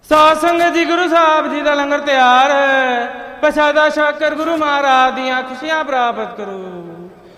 ਸਾਧ ਸੰਗਤ ਜੀ, ਗੁਰੂ ਸਾਹਿਬ ਜੀ ਦਾ ਲੰਗਰ ਤਿਆਰ ਹੈ। ਪ੍ਰਸ਼ਾਦਾ ਛਕ ਕਰ ਗੁਰੂ ਮਹਾਰਾਜ ਦੀਆਂ ਖੁਸ਼ੀਆਂ ਪ੍ਰਾਪਤ ਕਰੋ।